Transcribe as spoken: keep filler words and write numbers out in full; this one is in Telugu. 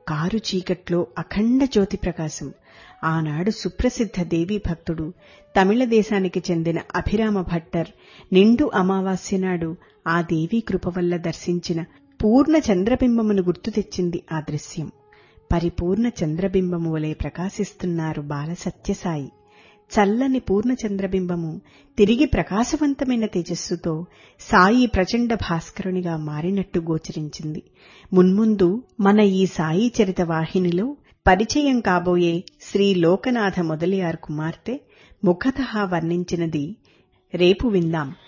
కారు చీకట్లో అఖండ జ్యోతి ప్రకాశం. ఆనాడు సుప్రసిద్ధ దేవీ భక్తుడు, తమిళ దేశానికి చెందిన అభిరామ భట్టర్ నిండు అమావాస్య నాడు ఆ దేవీ కృప వల్ల దర్శించిన పూర్ణ చంద్రబింబమును గుర్తు తెచ్చింది ఆ దృశ్యం. పరిపూర్ణ చంద్రబింబము వలె ప్రకాశిస్తున్నారు బాల సత్యసాయి. చల్లని పూర్ణ చంద్రబింబము తిరిగి ప్రకాశవంతమైన తేజస్సుతో సాయి ప్రచండ భాస్కరునిగా మారినట్టు గోచరించింది. మున్ముందు మన ఈ సాయి చరిత వాహినిలో పరిచయం కాబోయే శ్రీ లోకనాథ మొదలియార్ కుమార్తె ముఖతః వర్ణించినది రేపు విందాం.